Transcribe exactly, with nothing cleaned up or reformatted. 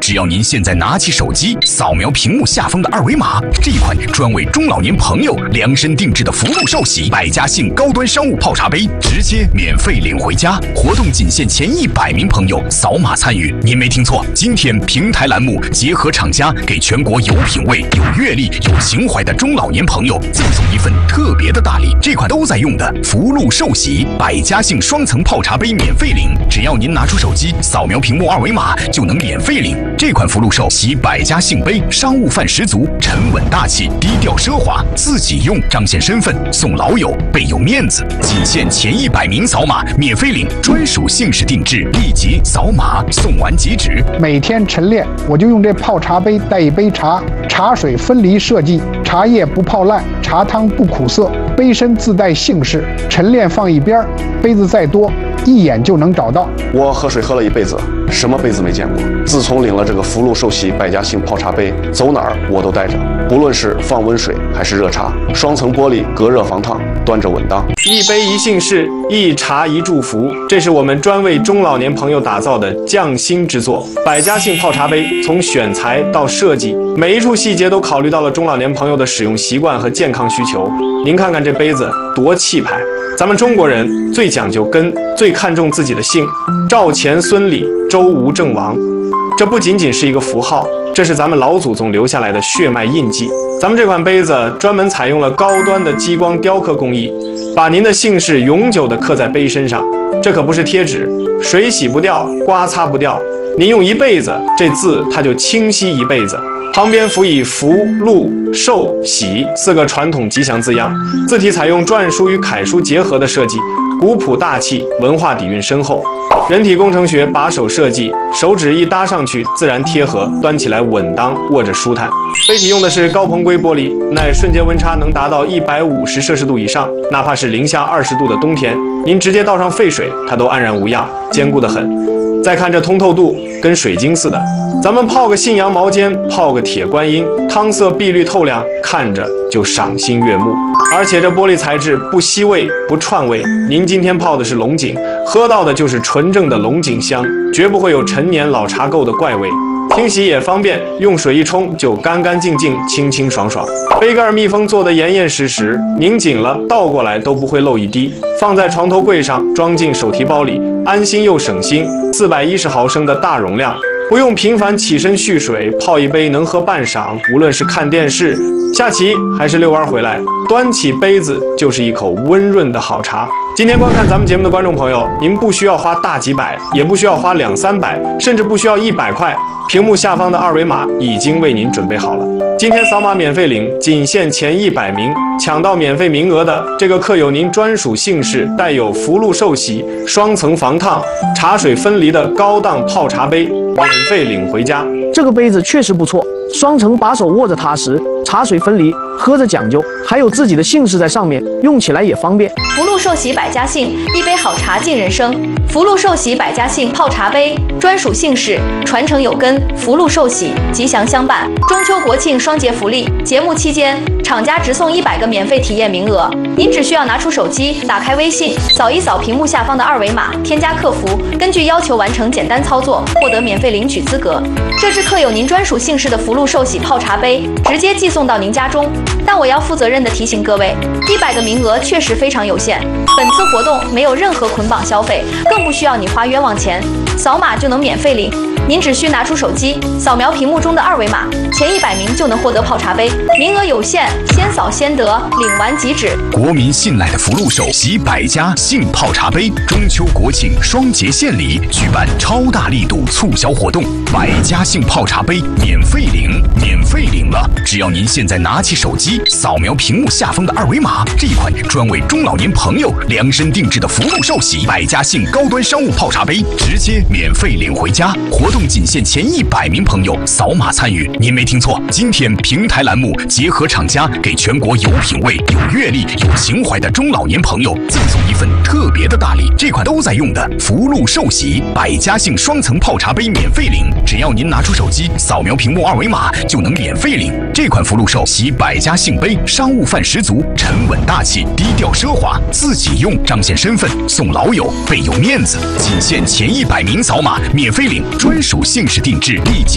只要您现在拿起手机，扫描屏幕下方的二维码，这款专为中老年朋友量身定制的福禄寿喜百家姓高端商务泡茶杯，直接免费领回家。活动仅限前一百名朋友扫码参与。您没听错，今天平台栏目结合厂家，给全国有品位、有阅历、有情怀的中老年朋友赠送一份特别的大礼。这款都在用的福禄寿喜百家姓双层泡茶杯免费领，只要您拿出手机扫描屏幕二维码就能免费领。这款福禄寿喜百家姓杯商务范十足，沉稳大气，低调奢华，自己用彰显身份，送老友倍有面子。仅限前一百名扫码免费领，专属姓氏定制，立即扫码送完即止。 每天晨练我就用这泡茶杯带一杯茶，茶水分离设计，茶叶不泡烂，茶汤不苦涩，杯身自带姓氏，晨练放一边，杯子再多一眼就能找到。 我喝水喝了一辈子，什么杯子没见过？自从领了这个福禄寿喜百家姓泡茶杯，走哪儿我都带着，不论是放温水还是热茶，双层玻璃隔热防烫，端着稳当。 一杯一姓氏，一茶一祝福，这是我们专为中老年朋友打造的匠心之作。百家姓泡茶杯从选材到设计，每一处细节都考虑到了中老年朋友的使用习惯和健康需求。您看看这杯子多气派！咱们中国人最讲究根，最看重自己的姓，赵钱孙李周吴郑王。这不仅仅是一个符号，这是咱们老祖宗留下来的血脉印记。咱们这款杯子专门采用了高端的激光雕刻工艺，把您的姓氏永久地刻在杯身上。这可不是贴纸，水洗不掉，刮擦不掉，您用一辈子，这字它就清晰一辈子。旁边辅以福、禄、寿、喜四个传统吉祥字样，字体采用篆书与楷书结合的设计，古朴大气，文化底蕴深厚。人体工程学把手设计，手指一搭上去自然贴合，端起来稳当，握着舒坦。杯体用的是高硼硅玻璃，耐瞬间温差能达到一百五十摄氏度以上，哪怕是零下二十度的冬天，您直接倒上沸水，它都安然无恙，坚固得很。再看这通透度，跟水晶似的。咱们泡个信阳毛尖，泡个铁观音，汤色碧绿透亮，看着就赏心悦目。而且这玻璃材质不吸味不串味，您今天泡的是龙井，喝到的就是纯正的龙井香，绝不会有陈年老茶垢的怪味。清洗也方便，用水一冲就干干净净、清清爽爽。杯盖密封做得严严实实，拧紧了倒过来都不会漏一滴。放在床头柜上，装进手提包里，安心又省心。四百一十毫升的大容量，不用频繁起身蓄水，泡一杯能喝半晌。无论是看电视、下棋还是遛弯回来，端起杯子就是一口温润的好茶。今天观看咱们节目的观众朋友，您不需要花大几百，也不需要花两三百，甚至不需要一百块，屏幕下方的二维码已经为您准备好了。今天扫码免费领，仅限前一百名，抢到免费名额的这个刻有您专属姓氏、带有福禄寿喜、双层防烫、茶水分离的高档泡茶杯，免费领回家。 这个杯子确实不错，双层把手握着踏实，茶水分离，喝着讲究，还有自己的姓氏在上面，用起来也方便。 福禄寿喜百家姓，一杯好茶敬人生。福禄寿喜百家姓泡茶杯，专属姓氏，传承有根，福禄寿喜，吉祥相伴。中秋国庆双节福利，节目期间厂家直送一百个免费体验名额，您只需要拿出手机，打开微信，扫一扫屏幕下方的二维码，添加客服，根据要求完成简单操作，获得免费领取资格。这支刻有您专属姓氏的福禄寿喜泡茶杯，直接寄送到您家中。但我要负责任地提醒各位，一百个名额确实非常有限。本次活动没有任何捆绑消费，更不需要你花冤枉钱，扫码就能免费领。您只需拿出手机，扫描屏幕中的二维码，前一百名就能获得泡茶杯，名额有限，先扫先得，领完即止。 国民信赖的福禄寿喜百家姓泡茶杯，中秋国庆双节献礼，举办超大力度促销活动，百家姓泡茶杯免费领，免费领了！只要您现在拿起手机，扫描屏幕下方的二维码，这款专为中老年朋友量身定制的福禄寿喜百家姓高端商务泡茶杯，直接免费领回家。活动仅限前一百名朋友扫码参与。您没听错，今天平台栏目结合厂家，给全国有品位、有阅历、有情怀的中老年朋友赠送一份特别的大礼。这款都在用的福禄寿喜百家姓双层泡茶杯免费领，只要您拿出手机，扫描屏幕二维码就能免费领。这款福禄寿喜百家姓杯商务范十足，沉稳大气，低调奢华，自己用彰显身份，送老友倍有面子。仅限前一百名扫码免费领，专属姓氏定制，立即